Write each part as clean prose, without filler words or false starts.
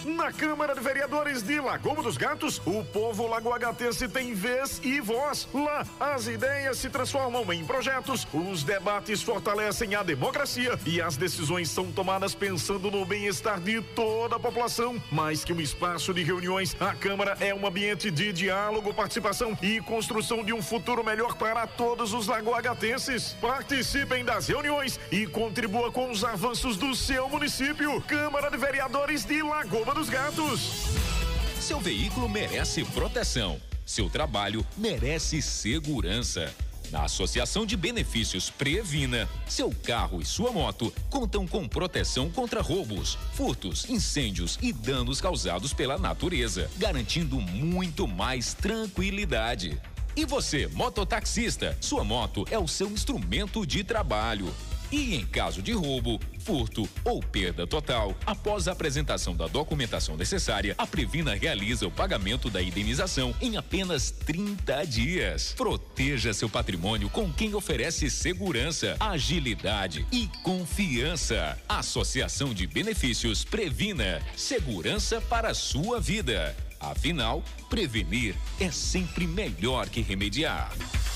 Na Câmara de Vereadores de Lagoa dos Gatos, o povo lagoagatense tem vez e voz. Lá, as ideias se transformam em projetos, os debates fortalecem a democracia e as decisões são tomadas pensando no bem-estar de toda a população. Mais que um espaço de reuniões, a Câmara é um ambiente de diálogo, participação e construção de um futuro melhor para todos os lagoagatenses. Participem das reuniões e contribua com os avanços do seu município. Câmara de Vereadores de Lagoa dos Gatos. Seu veículo merece proteção. Seu trabalho merece segurança. Na Associação de Benefícios Previna, seu carro e sua moto contam com proteção contra roubos, furtos, incêndios e danos causados pela natureza, garantindo muito mais tranquilidade. E você, mototaxista, sua moto é o seu instrumento de trabalho. E em caso de roubo, furto ou perda total, após a apresentação da documentação necessária, a Previna realiza o pagamento da indenização em apenas 30 dias. Proteja seu patrimônio com quem oferece segurança, agilidade e confiança. Associação de Benefícios Previna. Segurança para a sua vida. Afinal, prevenir é sempre melhor que remediar.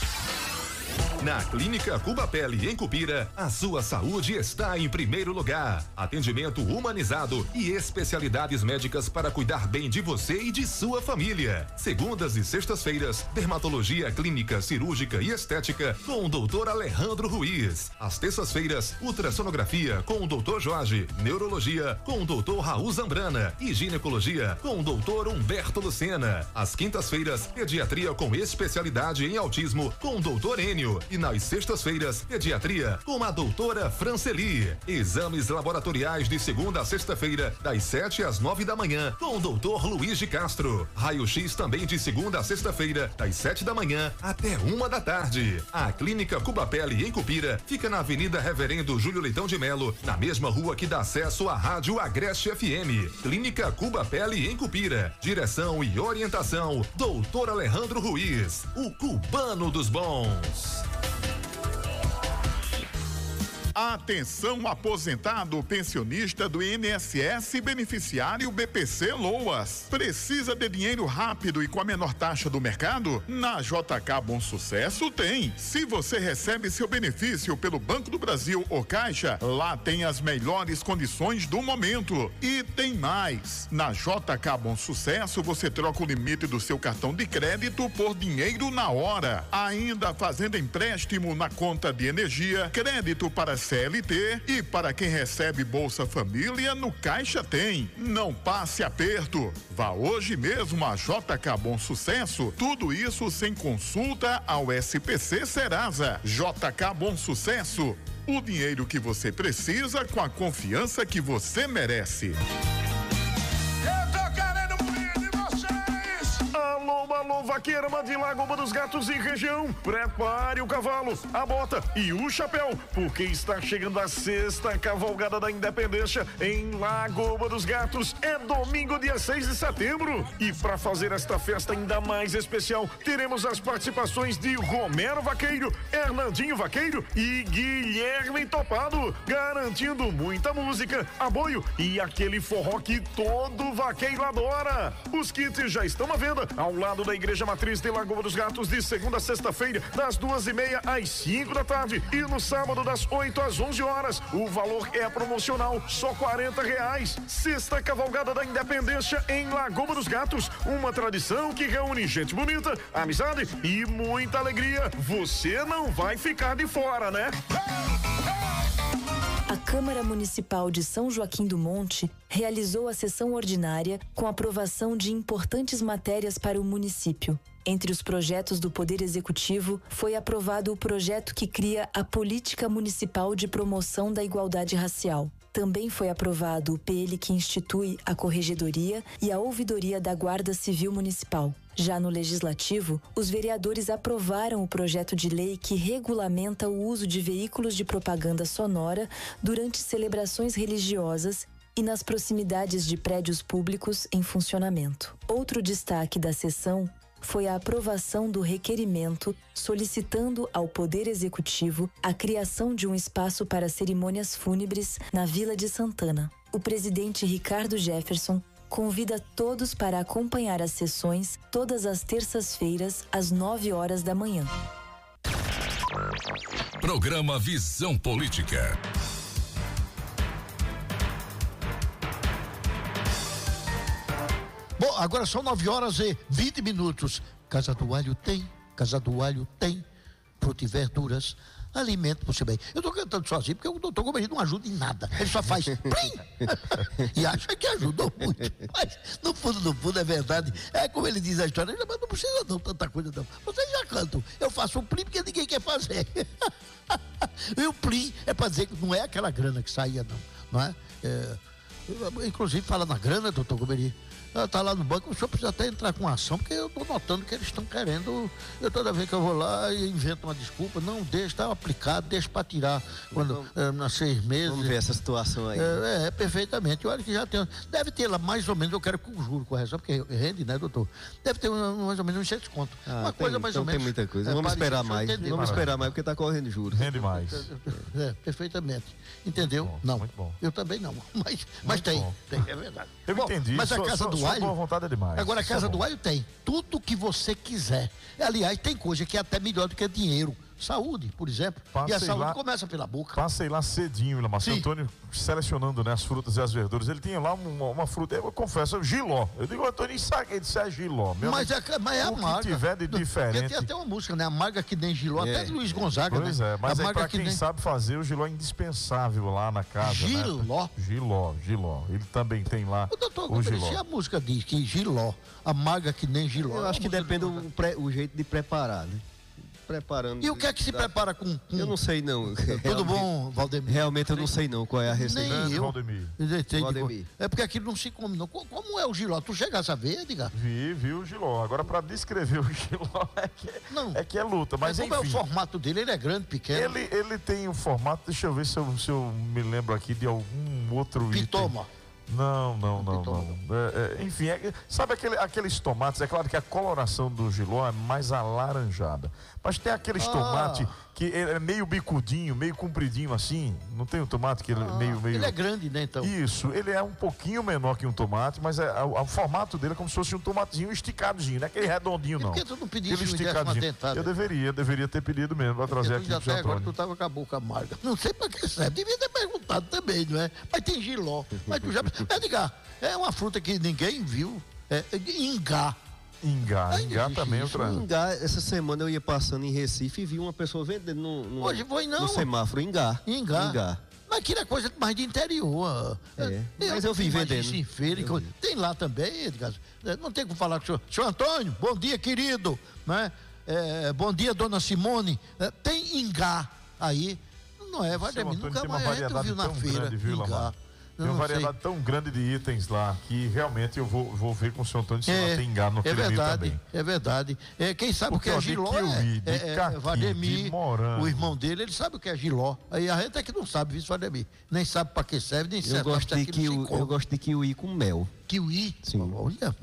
Na Clínica Cuba Pele, em Cupira, a sua saúde está em primeiro lugar. Atendimento humanizado e especialidades médicas para cuidar bem de você e de sua família. Segundas e sextas-feiras, dermatologia clínica, cirúrgica e estética com o Dr. Alejandro Ruiz. Às terças-feiras, ultrassonografia com o Dr. Jorge, neurologia com o Dr. Raul Zambrana e ginecologia com o Dr. Humberto Lucena. Às quintas-feiras, pediatria com especialidade em autismo com o Dr. Enio. E nas sextas-feiras, pediatria com a doutora Franceli. Exames laboratoriais de segunda a sexta-feira, das 7 às 9 da manhã, com o doutor Luiz de Castro. Raio-X também de segunda a sexta-feira, das 7 da manhã até 1 da tarde. A Clínica Cuba Pele, em Cupira, fica na Avenida Reverendo Júlio Leitão de Melo, na mesma rua que dá acesso à Rádio Agreste FM. Clínica Cuba Pele, em Cupira. Direção e orientação, doutor Alejandro Ruiz, o cubano dos bons. Atenção, aposentado, pensionista do INSS, beneficiário BPC Loas. Precisa de dinheiro rápido e com a menor taxa do mercado? Na JK Bom Sucesso tem. Se você recebe seu benefício pelo Banco do Brasil ou Caixa, lá tem as melhores condições do momento. E tem mais. Na JK Bom Sucesso você troca o limite do seu cartão de crédito por dinheiro na hora. Ainda fazendo empréstimo na conta de energia, crédito para CLT e para quem recebe Bolsa Família, no Caixa tem. Não passe aperto. Vá hoje mesmo a JK Bom Sucesso. Tudo isso sem consulta ao SPC Serasa. JK Bom Sucesso. O dinheiro que você precisa com a confiança que você merece. Alô, vaqueira de Lagoa dos Gatos e região, prepare o cavalo, a bota e o chapéu, porque está chegando a sexta cavalgada da Independência em Lagoa dos Gatos. É domingo, dia 6 de setembro. E para fazer esta festa ainda mais especial, teremos as participações de Romero Vaqueiro, Hernandinho Vaqueiro e Guilherme Topado, garantindo muita música, aboio e aquele forró que todo vaqueiro adora. Os kits já estão à venda ao lado da Igreja Matriz de Lagoa dos Gatos, de segunda a sexta-feira, das 2:30 às 5 da tarde e no sábado das 8 às 11 horas. O valor é promocional, só R$40. Sexta cavalgada da Independência em Lagoa dos Gatos, uma tradição que reúne gente bonita, amizade e muita alegria. Você não vai ficar de fora, né? A Câmara Municipal de São Joaquim do Monte realizou a sessão ordinária com aprovação de importantes matérias para o município. Entre os projetos do Poder Executivo, foi aprovado o projeto que cria a Política Municipal de Promoção da Igualdade Racial. Também foi aprovado o PL que institui a Corregedoria e a Ouvidoria da Guarda Civil Municipal. Já no Legislativo, os vereadores aprovaram o projeto de lei que regulamenta o uso de veículos de propaganda sonora durante celebrações religiosas e nas proximidades de prédios públicos em funcionamento. Outro destaque da sessão foi a aprovação do requerimento solicitando ao Poder Executivo a criação de um espaço para cerimônias fúnebres na Vila de Santana. O presidente Ricardo Jefferson convida todos para acompanhar as sessões todas as terças-feiras, às 9 horas da manhã. Programa Visão Política. Bom, agora são 9 horas e 20 minutos. Casa do Alho tem, Casa do Alho tem fruta e verduras, alimento você bem. Eu estou cantando sozinho porque o doutor Gomes não ajuda em nada. Ele só faz plim! E acha que ajudou muito. Mas no fundo é verdade. É como ele diz a história, mas não precisa não tanta coisa não. Vocês já cantam. Eu faço um plim porque ninguém quer fazer. E o plim é para dizer que não é aquela grana que saía não é? Inclusive fala na grana, doutor Gomes. Está lá no banco, o senhor precisa até entrar com ação, porque eu estou notando que eles estão querendo. Toda vez que eu vou lá e invento uma desculpa, não, deixa, está aplicado, deixa para tirar quando nas 6 meses. Vamos ver essa situação aí. Perfeitamente. Olha que já tem. Deve ter lá mais ou menos, eu quero com juro, correção, porque rende, né, doutor? Deve ter mais ou menos uns 6 contos. Uma coisa mais ou menos. Tem muita coisa. Vamos esperar mais. Vamos esperar mais, porque está correndo juros. Rende mais. Perfeitamente. Entendeu? Muito bom, não. Muito bom. Eu também não. Mas tem, é verdade. Eu entendi. Mas a Casa do Alho. Boa vontade é demais. Agora a Casa do Alho tem tudo que você quiser. Aliás, tem coisa que é até melhor do que dinheiro. Saúde, por exemplo. E a saúde começa pela boca. Passei lá cedinho, Vila Márcia. Antônio selecionando, né, as frutas e as verduras. Ele tinha lá uma fruta, eu confesso, giló. Eu digo, Antônio, ele disse é giló. Mas é amarga. O que tiver de diferente. Tem até uma música, né? Amarga que nem giló. Até de Luiz Gonzaga, pois né? É, mas é pra quem sabe fazer, o giló é indispensável lá na casa. Giló? Né? Giló. Ele também tem lá o giló. Se a música diz que giló, amarga que nem giló. Eu acho que depende o jeito de preparar, né? Preparando. E o que é que se prepara com... Eu não sei não. Tudo bom, Valdemir? Realmente eu não sei não qual é a receita. Nem eu. Valdemir. É porque aquilo não se come não. Como é o giló? Tu chegasse a ver, Edgar? Vi o giló. Agora para descrever o giló é que é luta. Mas como enfim, é o formato dele? Ele é grande, pequeno? Ele tem o formato, deixa eu ver se eu me lembro aqui de algum outro Pitoma. Item. Não. Enfim, sabe aqueles tomates? É claro que a coloração do giló é mais alaranjada. Mas tem aqueles tomates que é meio bicudinho, meio compridinho assim. Não tem um tomate que ele é meio... Ele é grande, né, então? Isso, ele é um pouquinho menor que um tomate, mas o formato dele é como se fosse um tomatezinho esticadozinho, não é aquele redondinho, não. Por que tu não pedisse uma dentada? Eu deveria ter pedido mesmo para trazer aqui pro até agora tu tava com a boca amarga. Não sei para que serve, devia ter perguntado também, não é? Mas tem giló. Mas tu já... Edgar, é uma fruta que ninguém viu. Ingá. Ingá também é outra. Ingá, essa semana eu ia passando em Recife e vi uma pessoa vendendo no semáforo Ingá. Mas aquilo é coisa mais de interior. Mas eu vi vendendo. Em feira, tem lá também, Edgar. Não tem como falar com o senhor. Senhor Antônio, bom dia, querido. Né? Bom dia, dona Simone. Tem Ingá aí. Não é, Valdemir, nunca mais a gente viu na feira. Ingá. Tem uma variedade tão grande de itens lá que realmente eu vou ver com o senhor Antônio se lá tem engano no meio também. É verdade. Quem sabe porque o que é giló é Valdemir, o irmão dele, ele sabe o que é giló. Aí a gente é que não sabe, viu, Valdemir? Nem sabe para que serve, nem sabe. Eu gosto de kiwi com mel. Kiwi? Sim. Olha,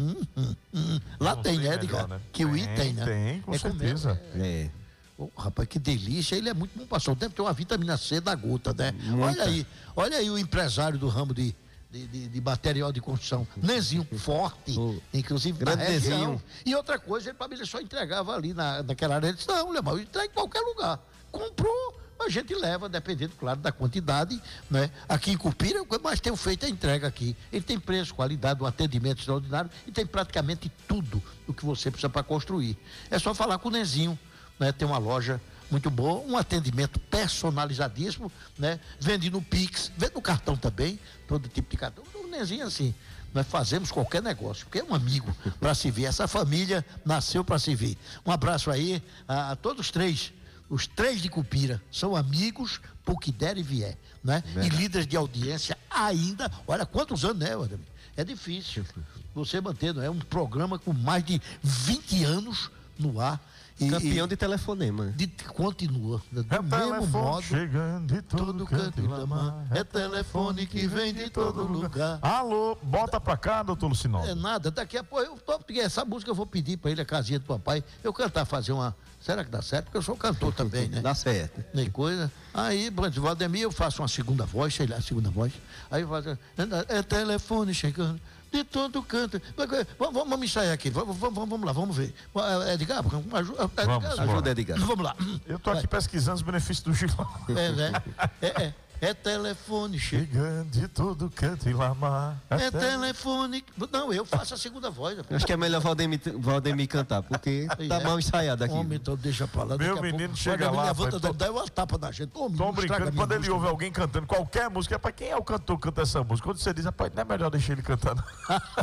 lá tem, né, Edgar? Kiwi tem, né? Tem, com certeza. Rapaz, que delícia, ele é muito bom pastor. Deve ter uma vitamina C da gota, né? Olha aí o empresário do ramo de material de construção. Nezinho forte, inclusive na região. E outra coisa, ele só entregava ali naquela área. Ele disse, não, Leão, eu entrego em qualquer lugar. Comprou, a gente leva, dependendo, claro, da quantidade, né? Aqui em Cupira, mas tem feito a entrega aqui. Ele tem preço, qualidade, um atendimento extraordinário e tem praticamente tudo o que você precisa para construir. É só falar com o Nezinho. Né, tem uma loja muito boa, um atendimento personalizadíssimo, né? Vende no Pix, vende no cartão também, todo tipo de cartão. O Nezinho, assim, nós fazemos qualquer negócio, porque é um amigo para se ver. Essa família nasceu para se ver. Um abraço aí a todos os três de Cupira, são amigos por que der e vier, né? E líderes de audiência ainda, olha quantos anos, né, Valdemir? É difícil você manter, não é? Um programa com mais de 20 anos no ar. Campeão de telefonema. Continua. Do mesmo modo. Chegando de todo canto. É telefone que vem de todo lugar. Alô, bota pra cá, doutor Lucinol. É nada, daqui a pouco, essa música eu vou pedir pra ele, a casinha do papai, eu cantar, fazer uma... Será que dá certo? Porque eu sou cantor também, né? Dá certo. Nem coisa. Aí, Valdemir, eu faço uma segunda voz, sei lá, segunda voz. Aí eu faço, é telefone chegando, de todo canto. Vamos ensaiar aqui, vamos lá, vamos ver. Edgar, ajuda, Edgar. Vamos lá. Eu estou aqui pesquisando os benefícios do Giló. É telefone chegando de todo canto e lamar. É telefone. Não, eu faço a segunda voz. Acho que é melhor Valdemir cantar, porque tá mal ensaiado aqui. Homem, então deixa pra lá. Meu menino chega lá. Dá uma tapa na gente. Tô brincando, quando ele ouve alguém cantando qualquer música, rapaz, quem é o cantor que canta essa música? Quando você diz, rapaz, não é melhor deixar ele cantar, não.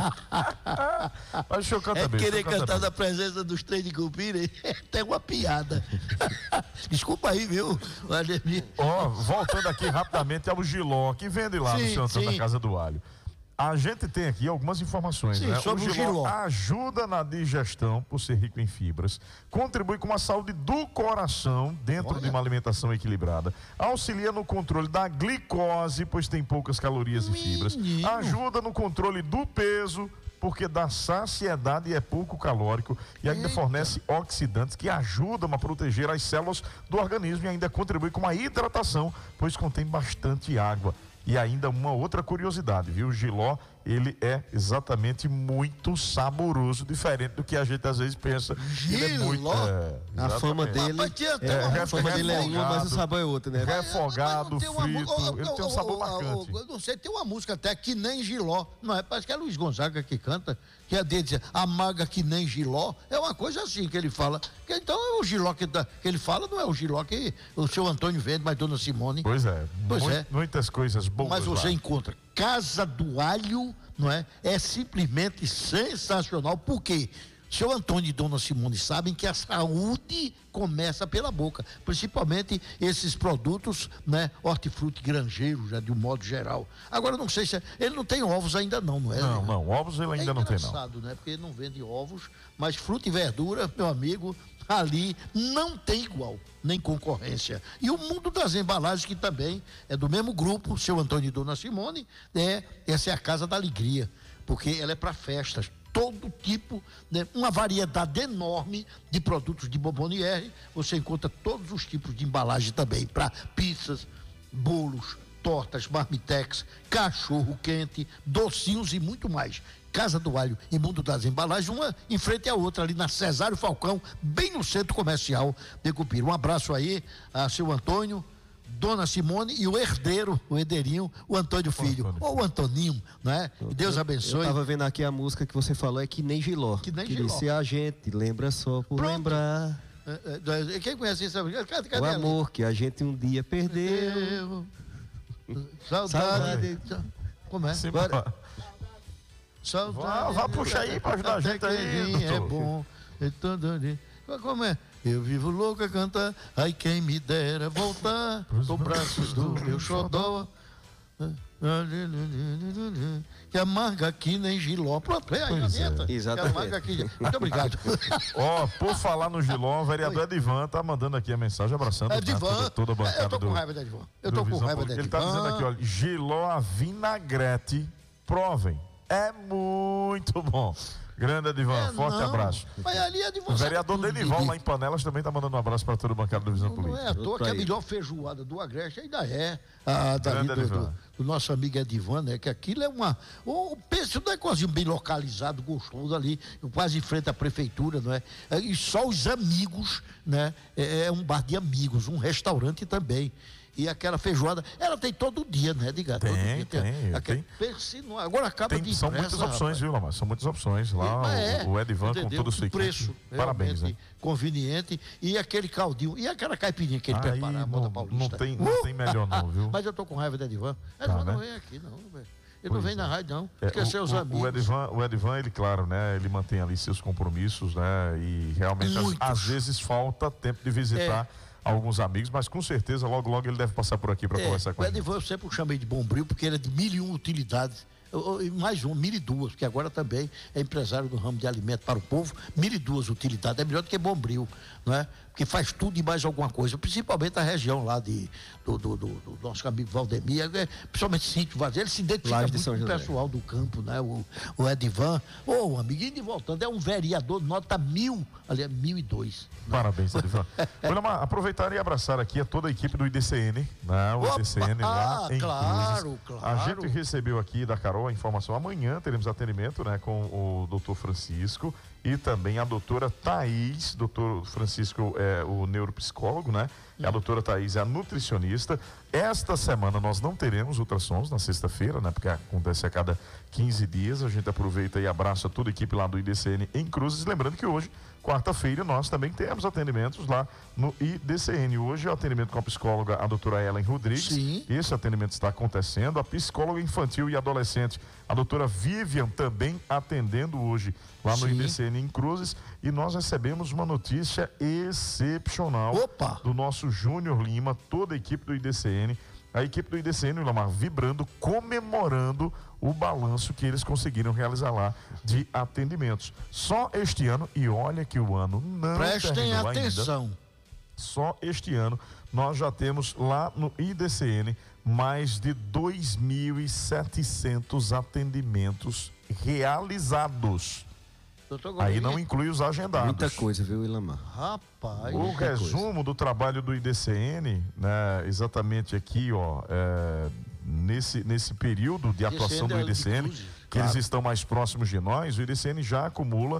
Mas o senhor canta bem. Querer cantar na presença dos três de Cupira é até uma piada. Desculpa aí, viu, Valdemir? Voltando aqui rapidamente ao Giló, que vende lá no seu Antônio da Casa do Alho. A gente tem aqui algumas informações, né? Sobre o Giló ajuda na digestão, por ser rico em fibras, contribui com a saúde do coração, dentro de uma alimentação equilibrada, auxilia no controle da glicose, pois tem poucas calorias e fibras, ajuda no controle do peso, porque dá saciedade e é pouco calórico, e ainda fornece oxidantes que ajudam a proteger as células do organismo e ainda contribui com a hidratação, pois contém bastante água. E ainda uma outra curiosidade, viu? O Giló, ele é exatamente muito saboroso, diferente do que a gente às vezes pensa. Giló? Ele é muito, a fama dele é uma, mas o sabor é outro, né? Refogado, frito, ele tem um sabor marcante. Eu não sei, tem uma música até que nem Giló, não é? Parece que é Luiz Gonzaga que canta, que é dele dizer, amarga que nem Giló, é uma coisa assim que ele fala. Que então é o Giló que ele fala, não é o Giló que o seu Antônio vende, mas Dona Simone. Pois é, muitas coisas boas. Mas você encontra Casa do Alho, não é? É simplesmente sensacional, porque seu Antônio e Dona Simone sabem que a saúde começa pela boca, principalmente esses produtos, né? Hortifruti granjeiro, já de um modo geral. Agora, não sei se ele não tem ovos ainda não é? Não, ovos ele ainda não tem, não. É engraçado, né? Porque ele não vende ovos, mas fruta e verdura, meu amigo, ali não tem igual, nem concorrência. E o mundo das embalagens, que também é do mesmo grupo, seu Antônio e Dona Simone, essa é a Casa da Alegria, porque ela é para festas, todo tipo, né, uma variedade enorme de produtos de Bomboniere. Você encontra todos os tipos de embalagem também, para pizzas, bolos, tortas, marmitex, cachorro quente, docinhos e muito mais. Casa do Alho e Mundo das Embalagens, uma em frente à outra, ali na Cesário Falcão, bem no centro comercial de Cupira. Um abraço aí a seu Antônio, Dona Simone e o herdeiro, o herdeirinho, o Antônio Filho, ou o Antoninho, né? Deus abençoe. Eu tava vendo aqui a música que você falou, é que nem Giló. Que nem Giló. Se a gente lembra só por lembrar. Quem conhece isso? Cadê o amor que a gente um dia perdeu. Saudade. Como é? Bora. Vá puxar aí pra ajudar a gente aí. É bom. Como é? Eu vivo louco a cantar, ai quem me dera voltar com braços do meu xodó. Que amarga aqui nem Giló. Pronto, é aí, exatamente. Que amarga aqui. Muito obrigado. Por falar no Giló, o vereador Edivan tá mandando aqui a mensagem, abraçando toda a bancada. Eu tô com raiva da Edivan. Eu tô com raiva da Edivan. Ele tá dizendo aqui, olha, Giló a vinagrete, provem. É muito bom. Grande Edivan, forte abraço. Mas ali é de você. O vereador Denival lá em Panelas também está mandando um abraço para toda a bancada do Visão Política. Não é à toa que a melhor feijoada do Agreste ainda é a do nosso amigo Edivan, né? Que aquilo é o preço não é quase bem localizado, gostoso ali, quase em frente à prefeitura, não é? E só os amigos, né? É um bar de amigos, um restaurante também. E aquela feijoada, ela tem todo dia, né, Edgar? Tem. Agora acaba de são muitas opções, viu, Lamar? São muitas opções. Lá o Edivan com toda a sua equipe. Preço parabéns, né? Conveniente. E aquele caldinho, e aquela caipirinha que ele prepara, a moda paulista. Não tem melhor não, viu? Mas eu tô com raiva do Edivan. Edivan não vem aqui, não, velho. Ele não vem na rádio, não. Esqueceu os amigos. O Edivan, ele, claro, né? Ele mantém ali seus compromissos, né? E realmente, às vezes, falta tempo de visitar alguns amigos, mas com certeza logo ele deve passar por aqui para conversar com ele. O Edivan eu sempre o chamei de Bombril, porque ele é de 1001 utilidades, mais 1002, porque agora também é empresário do ramo de alimento para o povo, 1002 utilidades, é melhor do que Bombril, não é? que faz tudo e mais alguma coisa, principalmente a região lá do nosso amigo Valdemir, principalmente Sítio Vazio, ele se identifica muito com o pessoal do campo, né? O Edivan, o amiguinho de voltando, é um vereador, nota 1000, ali é 1002. Parabéns, Edivan. Willamar, aproveitar e abraçar aqui a toda a equipe do IDCN, né? O IDCN lá em Cruzes. Claro. A gente recebeu aqui da Carol a informação, amanhã teremos atendimento, né? Com o doutor Francisco e também a doutora Thaís. Doutor Francisco é o neuropsicólogo, né? E a doutora Thaís é a nutricionista. Esta semana nós não teremos ultrassons na sexta-feira, né? Porque acontece a cada 15 dias. A gente aproveita e abraça toda a equipe lá do IDCN em Cruzes. Lembrando que hoje, quarta-feira, nós também temos atendimentos lá no IDCN. Hoje é o atendimento com a psicóloga, a doutora Ellen Rodrigues. Sim. Esse atendimento está acontecendo. A psicóloga infantil e adolescente, a doutora Vivian, também atendendo hoje lá no IDCN em Cruzes. E nós recebemos uma notícia excepcional do nosso Júnior Lima, toda a equipe do IDCN. A equipe do IDCN, Willamar, vibrando, comemorando o balanço que eles conseguiram realizar lá de atendimentos. Só este ano, e olha que o ano não prestem atenção ainda, só este ano nós já temos lá no IDCN mais de 2.700 atendimentos realizados. Aí não inclui os agendados. Muita coisa, viu, Willamar? Rapaz. O resumo do trabalho do IDCN, né, exatamente aqui, ó, nesse período de atuação do IDCN, que eles estão mais próximos de nós, o IDCN já acumula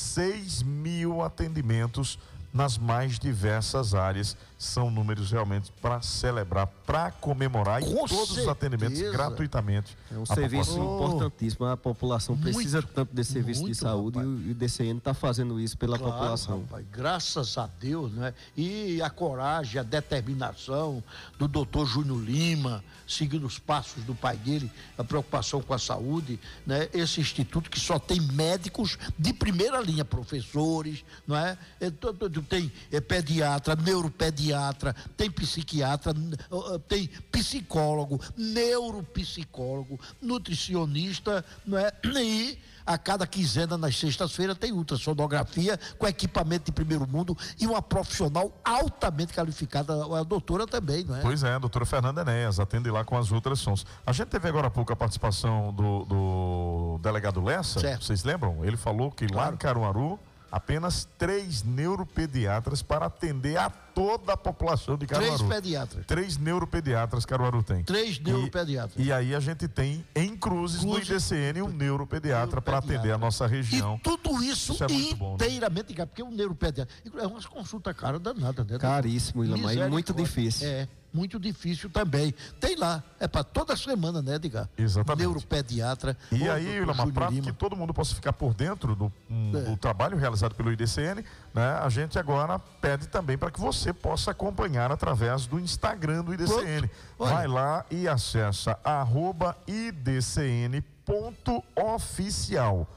6.000 atendimentos nas mais diversas áreas. São números realmente para celebrar, para comemorar, e todos os atendimentos gratuitamente. É um serviço importantíssimo. A população precisa tanto desse serviço de saúde, e o IDCN está fazendo isso pela população. Rapaz, graças a Deus, né? E a coragem, a determinação do doutor Júnior Lima, seguindo os passos do pai dele, a preocupação com a saúde, né? Esse instituto que só tem médicos de primeira linha, professores, não é? Tem pediatra, neuropediatra, tem psiquiatra, tem psicólogo, neuropsicólogo, nutricionista, não é? E a cada quinzena, nas sextas-feiras, tem ultrassonografia com equipamento de primeiro mundo e uma profissional altamente qualificada, a doutora também, não é? Pois é, a doutora Fernanda Enéas atende lá com as ultrassons. A gente teve agora há pouco a participação do delegado Lessa, vocês lembram? Ele falou que lá em Caruaru, apenas 3 neuropediatras para atender a toda a população de Caruaru. 3 pediatras. 3 neuropediatras Caruaru tem. 3 neuropediatras. E aí a gente tem em Cruzes, no IDCN, um neuropediatra para atender a nossa região. E tudo isso é inteiramente, né? Porque o neuropediatra é uma consulta cara danada, né? Caríssimo, Willamar, e muito difícil. Muito difícil também. Tem lá, é para toda semana, né, Edgar? Exatamente. Neuropediatra. E aí, Willamar, para que todo mundo possa ficar por dentro do trabalho realizado pelo IDCN, né, a gente agora pede também para que você possa acompanhar através do Instagram do IDCN. Vai lá e acessa @idcn.oficial.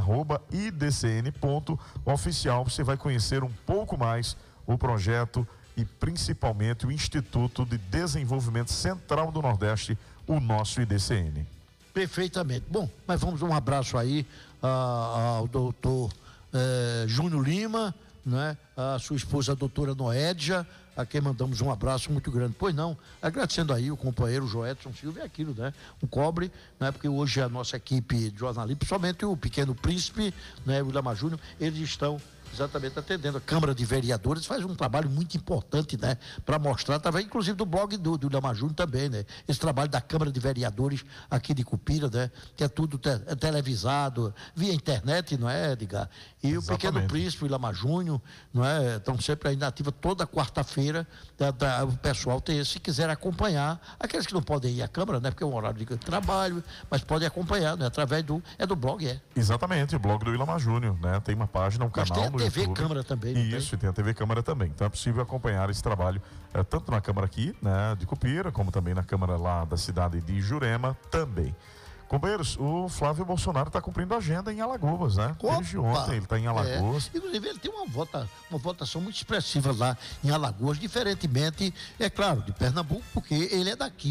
@idcn.oficial. Você vai conhecer um pouco mais o projeto e principalmente o Instituto de Desenvolvimento Central do Nordeste, o nosso IDCN. Perfeitamente. Bom, mas vamos um abraço aí ao doutor Júnior Lima, né? A sua esposa, a doutora Noédia, a quem mandamos um abraço muito grande. Pois não, agradecendo aí o companheiro Joedson Silva, é aquilo, né? Um cobre, né? Porque hoje a nossa equipe de jornalismo, principalmente o Pequeno Príncipe, né? O Willamar Júnior, eles estão exatamente atendendo. A Câmara de Vereadores faz um trabalho muito importante, né? Para mostrar, através inclusive do blog do Willamar Júnior também, né? Esse trabalho da Câmara de Vereadores aqui de Cupira, né? Que é tudo televisado, via internet, não é, Edgar? E o Pequeno Príncipe, o Willamar Júnior, não é? Estão sempre aí na ativa toda quarta-feira. O pessoal tem, se quiser acompanhar, aqueles que não podem ir à Câmara, né? Porque é um horário de trabalho, mas podem acompanhar, né? Através do blog, Exatamente, o blog do Willamar Júnior, né? Tem uma página, um canal no TV YouTube. Câmara também. Isso, e tem a TV Câmara também. Então é possível acompanhar esse trabalho tanto na Câmara aqui, né, de Cupira, como também na Câmara lá da cidade de Jurema também. Companheiros, o Flávio Bolsonaro está cumprindo a agenda em Alagoas, né? Desde ontem ele está em Alagoas. Inclusive ele tem uma votação muito expressiva lá em Alagoas, diferentemente, é claro, de Pernambuco, porque ele é daqui.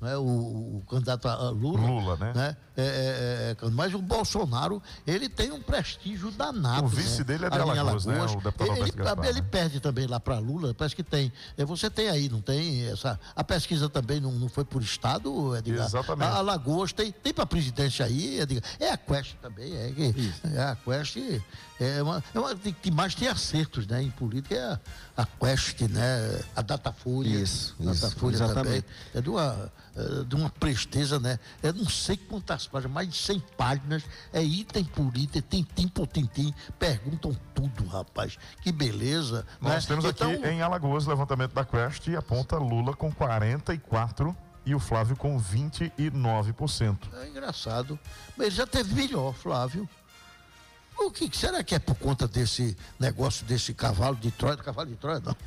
né? O candidato a Lula, né? Mas o Bolsonaro, ele tem um prestígio danado. O vice dele é de Alagoas, né? O deputado ele perde também lá para Lula, parece que tem. Você tem aí, não tem? A pesquisa também não foi por estado, Edgar? Exatamente. A Alagoas tem para presidência aí, Edgar. A Quest também, a Quest é uma que mais tem acertos, né? Em política é a Quest, né? A Datafolha. Isso, Datafolha exatamente. Também. De uma presteza, né? Eu não sei quantas páginas, mais de 100 páginas, item por item, tintim por tintim, perguntam tudo, rapaz. Que beleza. Nós temos aqui em Alagoas, levantamento da Quest, e aponta Lula com 44% e o Flávio com 29%. É engraçado. Mas ele já teve melhor, Flávio. O que será que é por conta desse negócio, desse cavalo de Troia? Cavalo de Troia, não.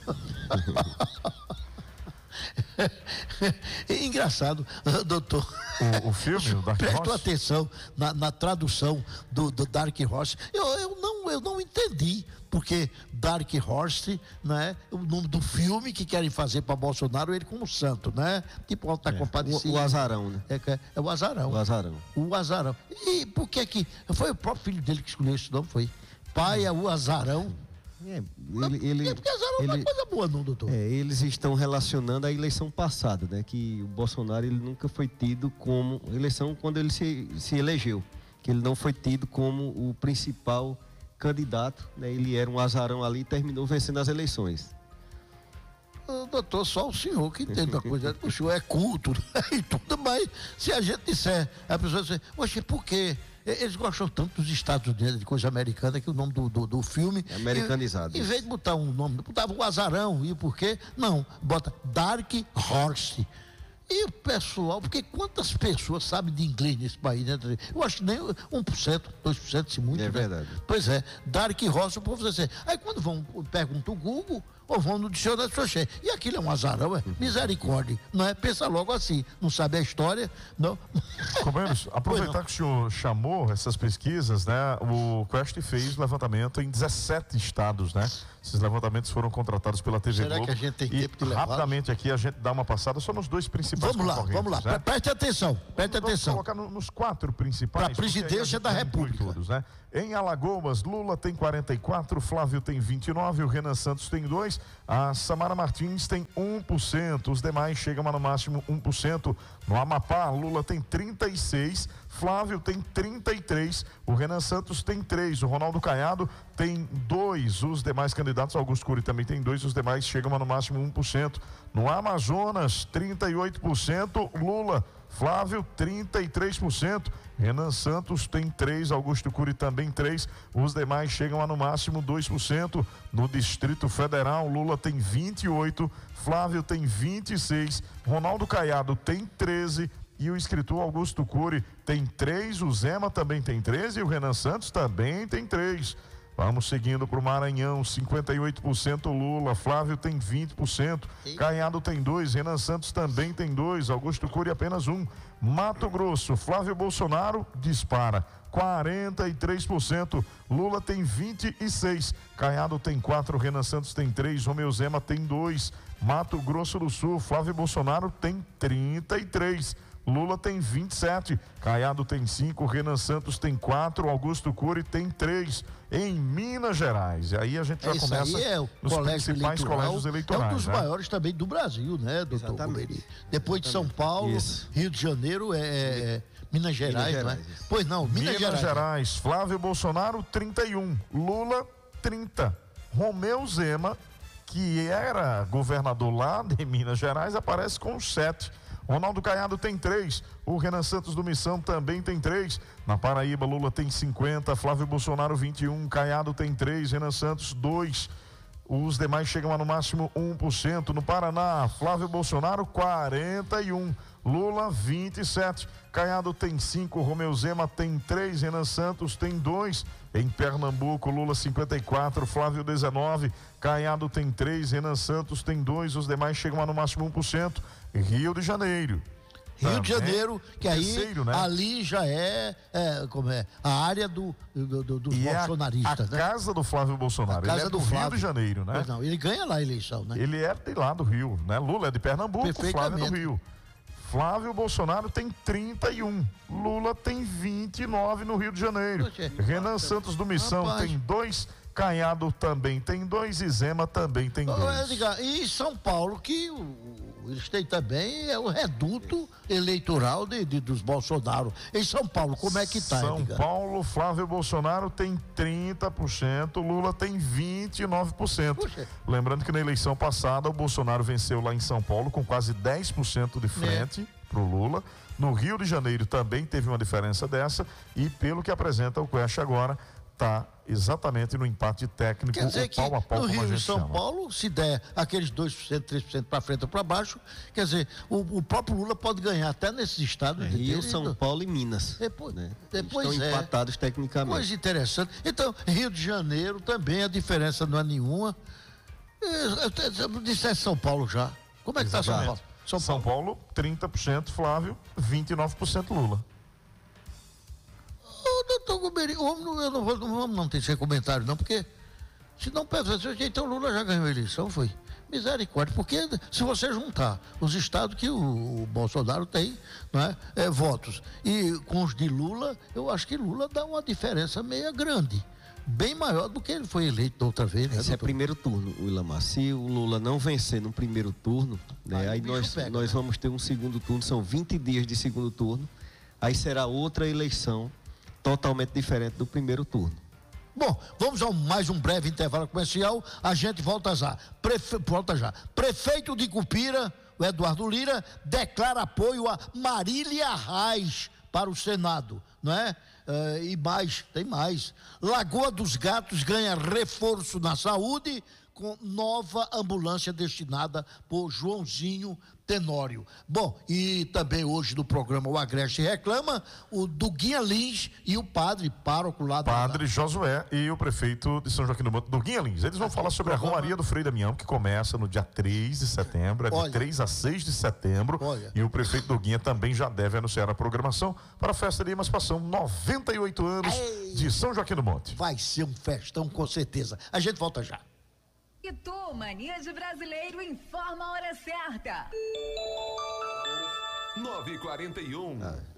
É engraçado, doutor. O filme, o Dark Horse? Prestou atenção na tradução do Dark Horse. Eu não entendi, porque Dark Horse, né? O nome do filme que querem fazer para Bolsonaro, ele como santo, né? Tipo Alta Compadecida. O Azarão, né? É o Azarão. O Azarão. E por que foi o próprio filho dele que escolheu esse nome, foi? Pai é o Azarão. Porque Azarão não é coisa boa, não, doutor. Eles estão relacionando a eleição passada, né? Que o Bolsonaro, ele nunca foi tido como eleição quando ele se elegeu, que ele não foi tido como o principal candidato, né? Ele era um azarão ali e terminou vencendo as eleições. Doutor, só o senhor que entende da coisa. O senhor é culto e tudo, mas se a gente disser, a pessoa diz, oxe, por quê? Eles gostam tanto dos Estados Unidos, de coisa americana, que o nome do filme... É americanizado. Em vez de botar um nome, botava o Azarão, e por quê? Não, bota Dark Horse. E o pessoal, porque quantas pessoas sabem de inglês nesse país, né? Eu acho que nem 1%, 2%, se muito. É verdade. Né? Pois é, Dark Horse, o povo diz assim. Aí quando perguntam o Google, ou vão no dicionário de Xoxé. E aquilo é um azarão, misericórdia. Não é? Pensa logo assim, não sabe a história, não. Companheiros, aproveitar que o senhor chamou essas pesquisas, né? O Quest fez levantamento em 17 estados, né? Esses levantamentos foram contratados pela TV Será Globo. Que a gente tem tempo de levar? Rapidamente aqui a gente dá uma passada só nos dois principais concorrentes. Vamos lá. Né? Preste atenção. Vamos colocar nos 4 principais. Para a presidência da República. Todos, né? Em Alagoas, Lula tem 44%, Flávio tem 29%, o Renan Santos tem 2%, a Samara Martins tem 1%, os demais chegam a no máximo 1%. No Amapá, Lula tem 36%, Flávio tem 33%, o Renan Santos tem 3%, o Ronaldo Caiado tem 2%, os demais candidatos, Augusto Cury também tem 2%, os demais chegam a no máximo 1%. No Amazonas, 38%, Lula, Flávio 33%, Renan Santos tem 3%, Augusto Cury também 3%, os demais chegam a no máximo 2%. No Distrito Federal, Lula tem 28%, Flávio tem 26%, Ronaldo Caiado tem 13%, e o escritor Augusto Cury tem 3%, o Zema também tem 13% e o Renan Santos também tem 3%. Vamos seguindo para o Maranhão, 58% Lula, Flávio tem 20%, Caiado tem 2%, Renan Santos também tem 2%, Augusto Cury apenas 1%. Mato Grosso, Flávio Bolsonaro dispara, 43%, Lula tem 26%, Caiado tem 4%, Renan Santos tem 3%, Romeu Zema tem 2%. Mato Grosso do Sul, Flávio Bolsonaro tem 33%. Lula tem 27%, Caiado tem 5%, Renan Santos tem 4%, Augusto Cury tem 3%. Em Minas Gerais, e aí a gente já começa nos principais colégios eleitorais. É um dos maiores também do Brasil, né, doutor Comeri? Depois de São Paulo, Rio de Janeiro, Minas Gerais, não é? Pois não, Minas Gerais, Flávio Bolsonaro 31%, Lula 30%, Romeu Zema, que era governador lá de Minas Gerais, aparece com 7%. Ronaldo Caiado tem 3%, o Renan Santos do Missão também tem 3%. Na Paraíba, Lula tem 50%, Flávio Bolsonaro 21%, Caiado tem 3%, Renan Santos 2%. Os demais chegam a no máximo 1%. No Paraná, Flávio Bolsonaro 41%, Lula 27%, Caiado tem 5%, Romeu Zema tem 3%, Renan Santos tem 2%. Em Pernambuco, Lula 54%, Flávio 19%, Caiado tem 3%, Renan Santos tem 2%, os demais chegam a no máximo 1%. Rio de Janeiro. Rio de Janeiro, que aí né? ali já como é a área dos bolsonaristas, a casa do Flávio Bolsonaro, ele é do Rio de Janeiro, né? Pois não, ele ganha lá a eleição, né? Ele é de lá do Rio, né? Lula é de Pernambuco, Flávio é do Rio. Flávio Bolsonaro tem 31. Lula tem 29 no Rio de Janeiro. Poxa, Renan Santos do Missão tem 2. Caiado também tem 2 e Zema também tem 2. E em São Paulo, que eles têm também o reduto eleitoral dos Bolsonaro. Em São Paulo, como é que tá, São Edgar? Paulo, Flávio Bolsonaro tem 30%, Lula tem 29%. Puxa. Lembrando que na eleição passada o Bolsonaro venceu lá em São Paulo com quase 10% de frente pro Lula. No Rio de Janeiro também teve uma diferença dessa e pelo que apresenta o Quest agora, tá exatamente no empate técnico, Quer dizer o pau a pau, no como a Rio e gente São chama. Paulo, se der aqueles 2%, 3% para frente ou para baixo, quer dizer, o próprio Lula pode ganhar até nesses estados. Rio, São Paulo e Minas. Depois estão empatados tecnicamente. Coisa interessante. Então, Rio de Janeiro também, a diferença não é nenhuma. Eu disse São Paulo já. Como é que está São Paulo? São Paulo, 30% Flávio, 29% Lula. Doutor Guberi, eu não vamos ter esse comentário não, porque se não pensa assim, então o Lula já ganhou a eleição, foi misericórdia, porque se você juntar os estados que o Bolsonaro tem, não é, votos, e com os de Lula, eu acho que Lula dá uma diferença meio grande, bem maior do que ele foi eleito da outra vez, né? Esse é primeiro turno, Ilamar. Se o Lula não vencer no primeiro turno, né, aí nós vamos ter um segundo turno, são 20 dias de segundo turno, aí será outra eleição totalmente diferente do primeiro turno. Bom, vamos a mais um breve intervalo comercial, a gente volta já. Prefeito de Cupira, o Eduardo Lira, declara apoio a Marília Reis para o Senado, não é? E mais, tem mais. Lagoa dos Gatos ganha reforço na saúde com nova ambulância destinada por Joãozinho Tenório. Bom, e também hoje no programa O Agreste Reclama, o Duguinha Lins e o padre pároco lá Padre Josué e o prefeito de São Joaquim do Monte, Duguinha Lins. Eles vão falar sobre a Romaria do Frei Damião, que começa no dia 3 de setembro, de 3 a 6 de setembro. E o prefeito Duguinha também já deve anunciar a programação para a festa de emancipação, 98 anos de São Joaquim do Monte. Vai ser um festão, com certeza. A gente volta já. E tu, Mania de Brasileiro, informa a hora certa. 9h41.